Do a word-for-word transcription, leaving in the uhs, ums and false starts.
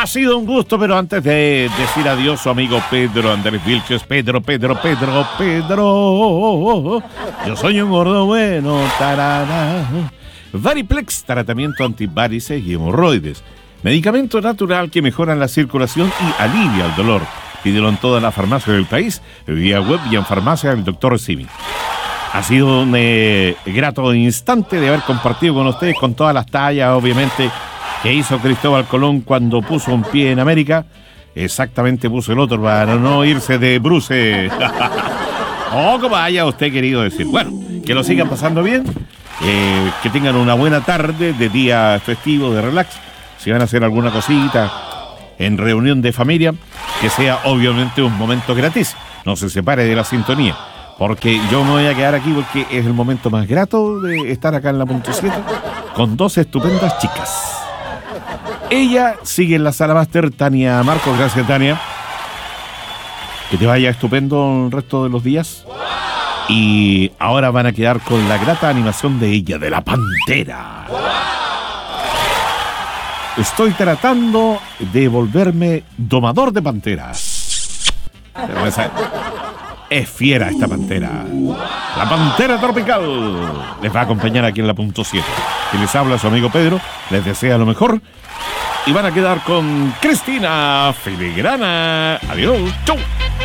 Ha sido un gusto, pero antes de decir adiós, su amigo Pedro Andrés Vilches, Pedro, Pedro, Pedro, Pedro, yo soy un gordo bueno, tarara. Variplex, tratamiento antivarices y hemorroides. Medicamento natural que mejora la circulación y alivia el dolor. Pídelo en todas las farmacias del país, vía web y en farmacia del doctor Simi. Ha sido un eh, grato instante de haber compartido con ustedes, con todas las tallas, obviamente, que hizo Cristóbal Colón cuando puso un pie en América. Exactamente puso el otro para no irse de bruce. O como haya usted querido decir. Bueno, que lo sigan pasando bien, eh, que tengan una buena tarde de día festivo, de relax. Si van a hacer alguna cosita en reunión de familia, que sea obviamente un momento gratis. No se separe de la sintonía, porque yo me voy a quedar aquí porque es el momento más grato de estar acá en la punto siete con dos estupendas chicas. Ella sigue en la sala máster, Tania Marcos. Gracias, Tania. Que te vaya estupendo el resto de los días. Y ahora van a quedar con la grata animación de ella, de la Pantera. Estoy tratando de volverme domador de panteras. Pero esa es fiera esta pantera. La Pantera Tropical les va a acompañar aquí en la punto siete. Que les habla su amigo Pedro, les desea lo mejor. Y van a quedar con Cristina Filigrana. Adiós. Chau.